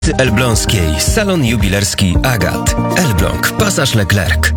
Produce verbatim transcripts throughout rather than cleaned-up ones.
Elbląskiej. Salon jubilerski Agat. Elbląg. Pasaż Leclerc.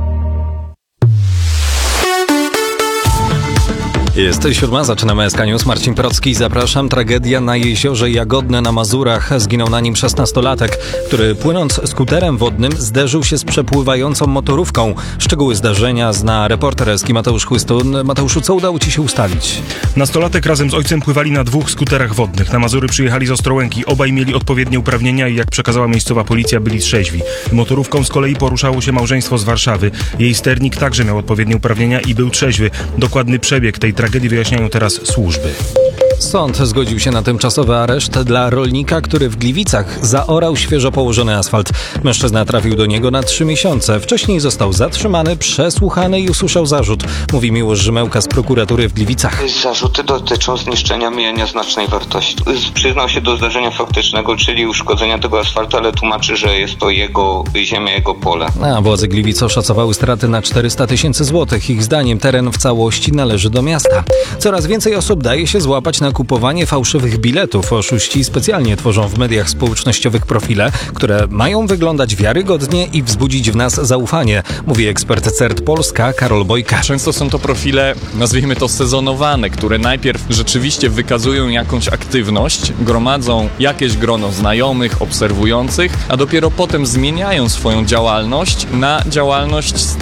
Jest siódma, zaczynamy S K News. Marcin Procki, zapraszam. Tragedia na jeziorze Jagodne na Mazurach. Zginął na nim szesnastolatek, który płynąc skuterem wodnym zderzył się z przepływającą motorówką. Szczegóły zdarzenia zna reporter S K Mateusz Chłystun. Mateuszu, co udało ci się ustalić? Nastolatek razem z ojcem pływali na dwóch skuterach wodnych. Na Mazury przyjechali z Ostrołęki. Obaj mieli odpowiednie uprawnienia i jak przekazała miejscowa policja, byli trzeźwi. Motorówką z kolei poruszało się małżeństwo z Warszawy. Jej sternik także miał odpowiednie uprawnienia i był trzeźwy. Dokładny przebieg tej tragedii wyjaśniają teraz służby. Sąd zgodził się na tymczasowy areszt dla rolnika, który w Gliwicach zaorał świeżo położony asfalt. Mężczyzna trafił do niego na trzy miesiące. Wcześniej został zatrzymany, przesłuchany i usłyszał zarzut. Mówi Miłosz Rzymałka z prokuratury w Gliwicach. Zarzuty dotyczą zniszczenia mienia znacznej wartości. Przyznał się do zdarzenia faktycznego, czyli uszkodzenia tego asfaltu, ale tłumaczy, że jest to jego ziemia, jego pole. A władze Gliwic oszacowały straty na czterysta tysięcy złotych. Ich zdaniem teren w całości należy do miasta. Coraz więcej osób daje się złapać na kupowanie fałszywych biletów. Oszuści specjalnie tworzą w mediach społecznościowych profile, które mają wyglądać wiarygodnie i wzbudzić w nas zaufanie, mówi ekspert C E R T Polska Karol Bojka. Często są to profile, nazwijmy to sezonowane, które najpierw rzeczywiście wykazują jakąś aktywność, gromadzą jakieś grono znajomych, obserwujących, a dopiero potem zmieniają swoją działalność na działalność